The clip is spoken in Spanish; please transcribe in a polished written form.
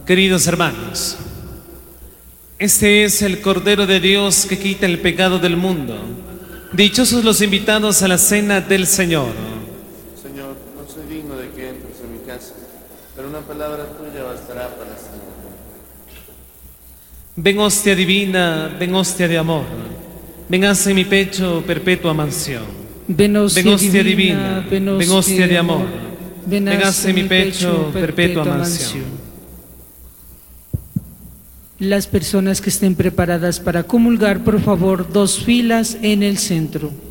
Queridos hermanos, este es el Cordero de Dios que quita el pecado del mundo. Dichosos los invitados a la cena del Señor. Señor, no soy digno de que entres en mi casa, pero una palabra tuya bastará para sanarme. Ven hostia divina, ven hostia de amor, ven hace mi pecho perpetua mansión. Ven hostia divina, ven hostia de amor, ven hace mi pecho perpetua mansión. Las personas que estén preparadas para comulgar, por favor, 2 filas en el centro.